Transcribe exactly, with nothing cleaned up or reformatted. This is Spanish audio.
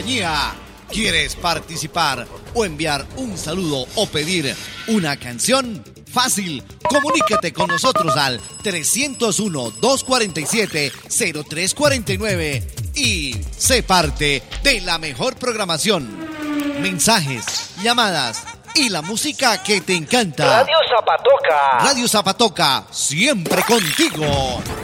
compañía. ¿Quieres participar o enviar un saludo o pedir una canción? Fácil, comunícate con nosotros al trescientos uno, doscientos cuarenta y siete, cero tres cuarenta y nueve y sé parte de la mejor programación. Mensajes, llamadas y la música que te encanta. Radio Zapatoca. Radio Zapatoca, siempre contigo.